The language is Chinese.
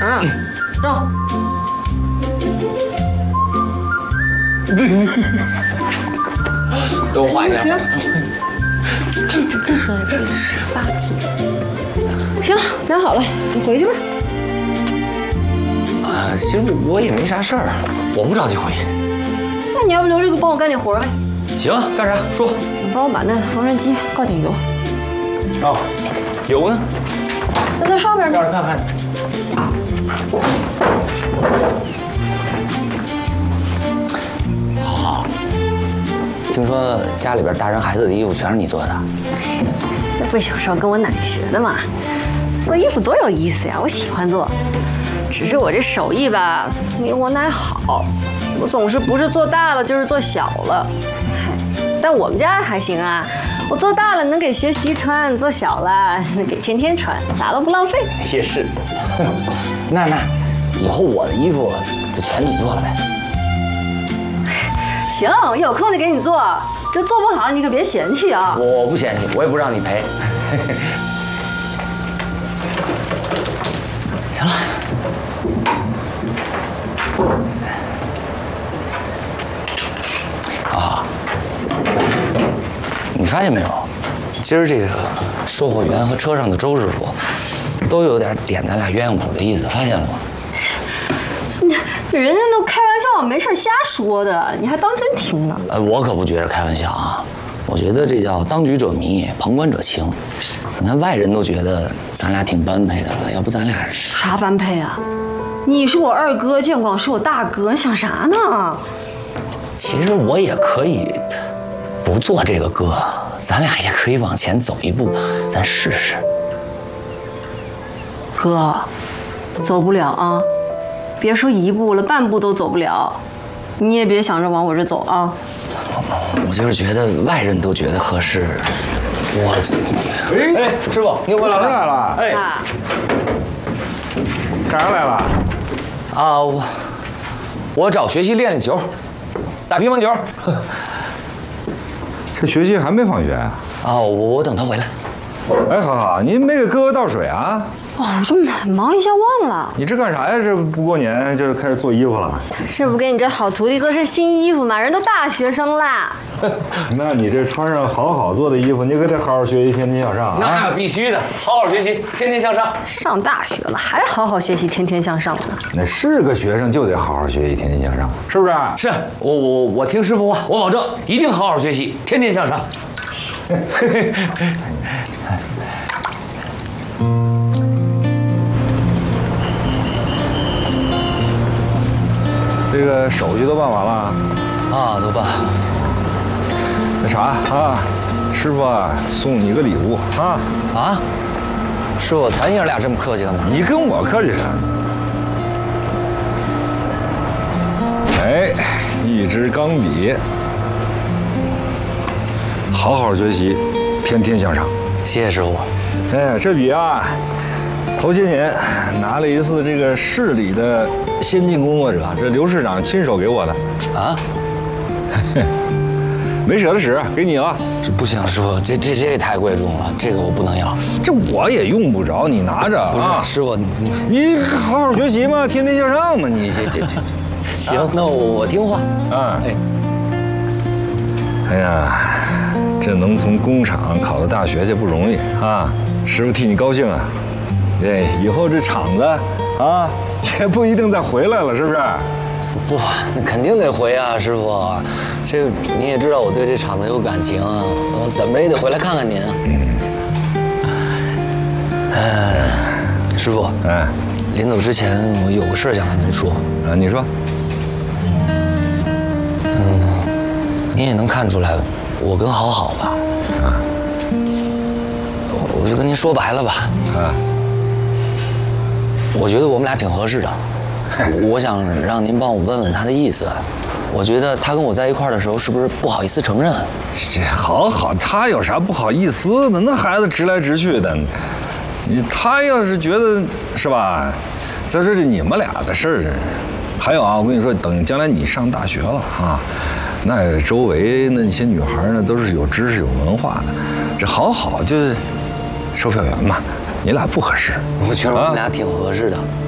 走。 都换一下。 18行，量好了，你回去吧。 其实我也没啥事儿，我不着急回去。 那你要不留这个帮我干点活呗？ 行，干啥说。 你帮我把那缝纫机告点油。 哦，油呢？ 那在上边呢。 让人看看。好。听说家里边大人孩子的衣服全是你做的？ 那不是小时候跟我奶学的吗？做衣服多有意思呀，我喜欢做。只是我这手艺吧，没我奶好，我总是不是做大了就是做小了。但我们家还行啊，我做大了能给学习穿，做小了能给天天穿，咋都不浪费。 也是。那以后我的衣服就全你做了呗。 行，有空就给你做，这做不好你可别嫌弃啊。 我不嫌弃，我也不让你赔。行了。啊，你发现没有？今儿这个售货员和车上的周师傅，都有点点咱俩鸳鸯谱的意思，发现了吗？ 人家都开玩笑，没事瞎说的，你还当真听了？ 我可不觉着开玩笑啊，我觉得这叫当局者迷，旁观者清。你看外人都觉得咱俩挺般配的了，要不咱俩啥般配啊？你是我二哥，建广是我大哥，你想啥呢？ 其实我也可以不做这个哥，咱俩也可以往前走一步，咱试试。 哥，走不了啊！别说一步了，半步都走不了。你也别想着往我这走啊！ 我就是觉得外人都觉得合适， 哎， 师傅，您回来了。 哎，干啥来了？ 啊，我找学习练练球，打乒乓球。 这学习还没放学啊？ 啊，我等他回来。 哎，好，您没给哥哥倒水啊？ 哦，我这忙一下忘了。 你这干啥呀？这不过年就开始做衣服了？ 这不给你这好徒弟做身新衣服吗？人都大学生啦。 那你这穿上好做的衣服，你可得好好学习，天天向上啊！ 那必须的，好好学习，天天向上。 上大学了还好好学习，天天向上呢。 那是个学生就得好好学习，天天向上，是不是？ 是我听师傅话，我保证一定好好学习，天天向上。 这个手续都办完了啊，都办。 那啥啊，师傅送你个礼物啊！ 啊，师傅，咱爷俩这么客气干嘛？ 你跟我客气啥？哎，一支钢笔，好好学习，天天向上。 谢谢师傅。 哎，这笔啊，头些年拿了一次这个市里的先进工作者，这刘市长亲手给我的啊， 没舍得使，给你了。 这不行，师傅，这也太贵重了，这个我不能要。 这我也用不着，你拿着。 不是， 啊、 师傅， 你好好学习嘛，天天向上嘛，你这。 行，那我听话。 啊，哎呀，这能从工厂考到大学去不容易啊，师傅替你高兴啊。对，以后这厂子啊，也不一定再回来了，是不是？ 不，那肯定得回啊，师傅。这个你也知道，我对这厂子有感情，我怎么也得回来看看您。师傅，临走之前我有个事儿想跟您说。 啊，你说。 您也能看出来，我跟好吧。啊。我就跟您说白了吧。啊。我觉得我们俩挺合适的，我想让您帮我问问他的意思。我觉得他跟我在一块儿的时候，是不是不好意思承认？ 这好，他有啥不好意思的？那孩子直来直去的，他要是觉得是吧？再说这你们俩的事儿，还有啊，我跟你说，等将来你上大学了啊，那周围那些女孩呢，都是有知识、有文化的，这好就是售票员嘛。你俩不合适， 我觉得我们俩挺合适的。